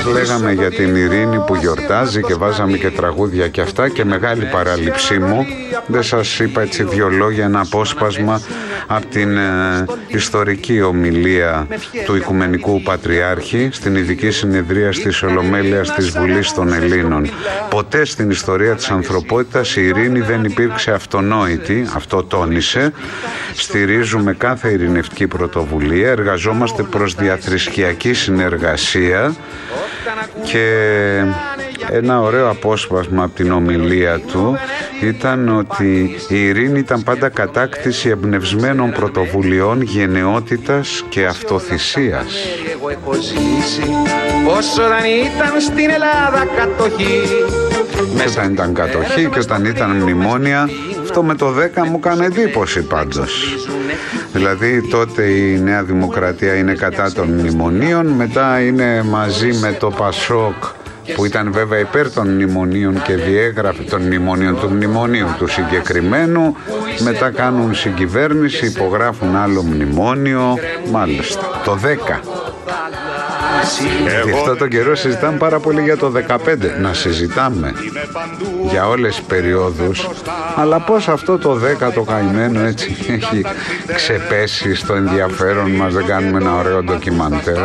λέγαμε για την Ειρήνη που γιορτάζει και βάζαμε και τραγούδια και αυτά, και μεγάλη παράληψή μου, δεν σας είπα έτσι δύο λόγια, ένα απόσπασμα από την ιστορική ομιλία του Οικουμενικού Πατριάρχη στην ειδική συνεδρία της Ολομέλειας της Βουλής των Ελλήνων. Ποτέ στην ιστορία της ανθρωπότητας η ειρήνη δεν υπήρξε αυτονόητη, αυτό τόνισε. Στηρίζουμε κάθε ειρηνευτική πρωτοβουλία, εργαζόμαστε προς διαθρησκειακή συνεργασία, και ένα ωραίο απόσπασμα από την ομιλία του ήταν ότι η ειρήνη ήταν πάντα κατάκτηση εμπνευσμένων πρωτοβουλειών, γενναιότητας και αυτοθυσίας. Όσο δεν ήταν στην Ελλάδα κατοχή. Και όταν ήταν κατοχή και όταν ήταν μνημόνια, αυτό με το 10 μου έκανε εντύπωση πάντως. Δηλαδή τότε η Νέα Δημοκρατία είναι κατά των μνημονίων, μετά είναι μαζί με το Πασόκ που ήταν βέβαια υπέρ των μνημονίων και διέγραφε των μνημονίων του μνημονίου του συγκεκριμένου, μετά κάνουν συγκυβέρνηση, υπογράφουν άλλο μνημόνιο, μάλιστα το 10. Γι' αυτό τον καιρό συζητάμε πάρα πολύ για το 15, να συζητάμε για όλες τις περιόδους, αλλά πως αυτό το 10 το καημένο έτσι έχει ξεπέσει στο ενδιαφέρον μας, δεν κάνουμε ένα ωραίο ντοκιμαντέρ.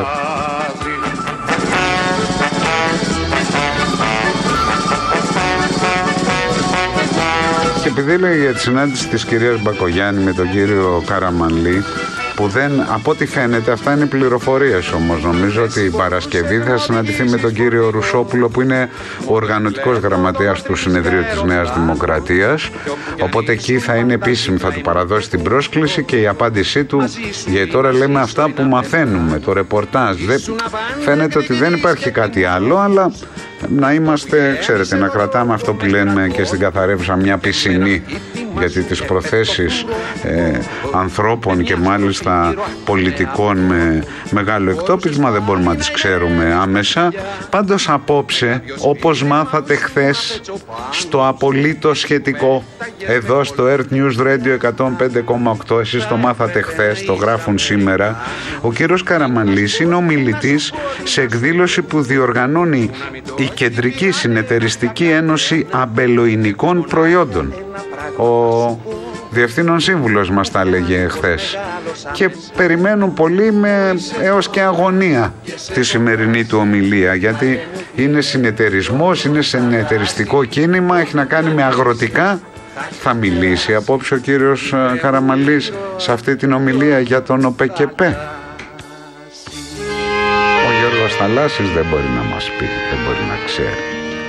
Και επειδή λέει για τη συνάντηση της κυρίας Μπακογιάννη με τον κύριο Καραμανλή, που δεν, από ό,τι φαίνεται, αυτά είναι πληροφορίες όμως. Νομίζω ότι η Παρασκευή θα συναντηθεί με τον κύριο Ρουσόπουλο, που είναι ο οργανωτικός γραμματέας του Συνεδρίου της Νέας Δημοκρατίας. Οπότε εκεί θα είναι επίσημη, θα του παραδώσει την πρόσκληση και η απάντησή του. Για τώρα λέμε αυτά που μαθαίνουμε, το ρεπορτάζ. Φαίνεται ότι δεν υπάρχει κάτι άλλο, αλλά να είμαστε, ξέρετε, να κρατάμε αυτό που λένε και στην Καθαρέβουσα, μια πισινή, γιατί τις προθέσεις ανθρώπων και μάλιστα πολιτικών με μεγάλο εκτόπισμα δεν μπορούμε να τις ξέρουμε άμεσα. Πάντως απόψε, όπως μάθατε χθες στο απολύτως σχετικό εδώ στο Earth News Radio 105,8, εσείς το μάθατε χθες, το γράφουν σήμερα, ο κύριος Καραμανλής είναι ομιλητής σε εκδήλωση που διοργανώνει η Κεντρική Συνεταιριστική Ένωση Αμπελοϊνικών Προϊόντων. Ο διευθύνων σύμβουλος μας τα έλεγε χθες, και περιμένουν πολύ με έως και αγωνία τη σημερινή του ομιλία, γιατί είναι συνεταιρισμός, είναι συνεταιριστικό κίνημα, έχει να κάνει με αγροτικά. Θα μιλήσει απόψε ο κύριος Καραμανλής σε αυτή την ομιλία για τον ΟΠΕΚΕΠΕ. Ο Γιώργος Θαλάσσης δεν μπορεί να μας πει, δεν μπορεί να ξέρει.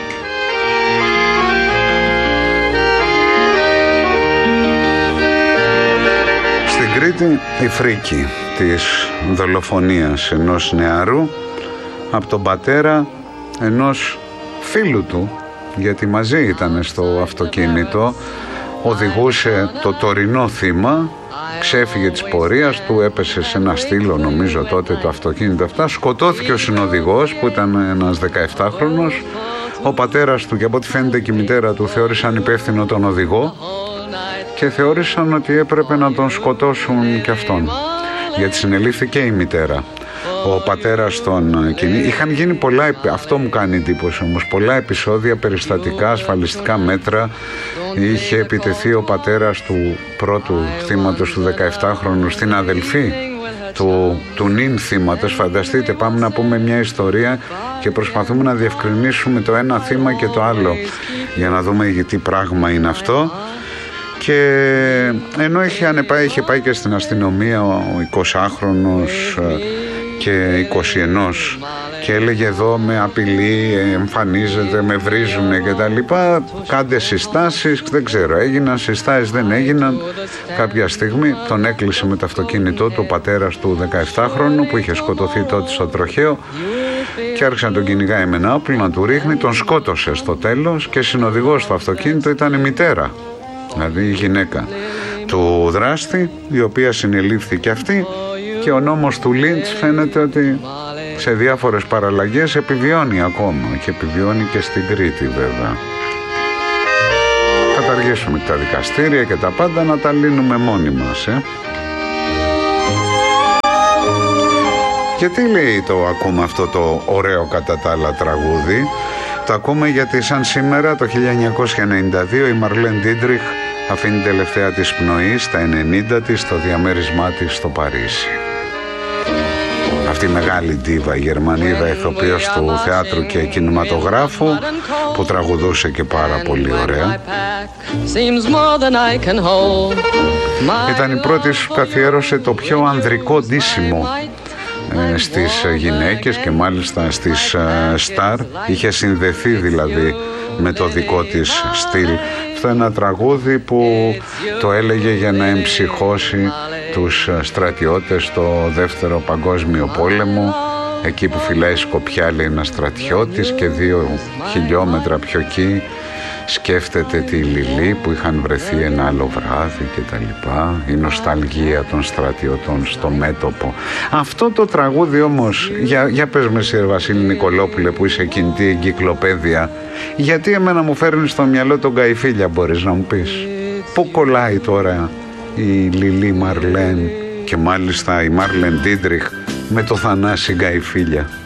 Στην Κρήτη η φρίκη της δολοφονίας ενός νεαρού από τον πατέρα ενός φίλου του, γιατί μαζί ήταν στο αυτοκίνητο, οδηγούσε το τωρινό θύμα, ξέφυγε της πορείας του, έπεσε σε ένα στήλο νομίζω τότε το αυτοκίνητο αυτά, σκοτώθηκε ο συνοδηγός που ήταν ένας 17χρονος, ο πατέρας του και από ό,τι φαίνεται και η μητέρα του θεώρησαν υπεύθυνο τον οδηγό και θεώρησαν ότι έπρεπε να τον σκοτώσουν και αυτόν, γιατί συνελήφθηκε η μητέρα. Ο πατέρας των κινεί. Είχαν γίνει πολλά, αυτό μου κάνει εντύπωση όμως, πολλά επεισόδια, περιστατικά, ασφαλιστικά μέτρα. Είχε επιτεθεί ο πατέρας του πρώτου θύματος, του 17χρονου, στην αδελφή του νυν θύματος. Φανταστείτε, πάμε να πούμε μια ιστορία και προσπαθούμε να διευκρινίσουμε το ένα θύμα και το άλλο για να δούμε τι πράγμα είναι αυτό. Και ενώ είχε πάει και στην αστυνομία ο 20χρονος και 21 και έλεγε εδώ με απειλή, εμφανίζεται, με βρίζουνε και τα λοιπά, κάντε συστάσεις, δεν ξέρω, έγιναν συστάσεις, δεν έγιναν. Κάποια στιγμή τον έκλεισε με το αυτοκίνητό του ο πατέρας του 17χρονου που είχε σκοτωθεί τότε στο τροχαίο και άρχισε να τον κυνηγάει με ένα όπλο, να του ρίχνει, τον σκότωσε στο τέλος και συνοδηγός στο αυτοκίνητο ήταν η μητέρα, δηλαδή η γυναίκα του δράστη, η οποία συνελήφθηκε αυτή, και ο νόμος του Λίντς φαίνεται ότι σε διάφορες παραλλαγές επιβιώνει ακόμα και επιβιώνει και στην Κρήτη βέβαια. Καταργήσουμε τα δικαστήρια και τα πάντα, να τα λύνουμε μόνοι μας. Γιατί λέει το ακούμε αυτό το ωραίο κατά τα άλλα τραγούδι? Το ακούμε γιατί σαν σήμερα το 1992 η Μαρλέν Ντίντριχ αφήνει τελευταία της πνοή στα 90 της στο διαμέρισμά της στο Παρίσι. Αυτή η μεγάλη ντίβα, η Γερμανίδα ηθοποιός του θεάτρου και κινηματογράφου, που τραγουδούσε και πάρα πολύ ωραία. Ήταν η πρώτη που καθιέρωσε το πιο ανδρικό ντύσιμο στις γυναίκες και μάλιστα στις στάρ. Είχε συνδεθεί δηλαδή με το δικό της στυλ. Αυτό είναι ένα τραγούδι που το έλεγε για να εμψυχώσει τους στρατιώτες στο Δεύτερο Παγκόσμιο Πόλεμο, εκεί που φυλάει Σκοπιά, λέει, ένας στρατιώτης και 2 χιλιόμετρα πιο εκεί σκέφτεται τη Λιλή που είχαν βρεθεί ένα άλλο βράδυ και τα λοιπά. Η νοσταλγία των στρατιωτών στο μέτωπο. Αυτό το τραγούδι όμως, για πες με εσύ, Βασίλη Νικολόπουλε, που είσαι κινητή εγκυκλοπαίδεια, γιατί εμένα μου φέρνει στο μυαλό τον Γκαϊφίλια, μπορείς να μου πεις? Πού κολλάει τώρα η Λιλή Μαρλέν και μάλιστα η Μαρλέν Ντίντριχ με το Θανάση Γκαϊφίλια?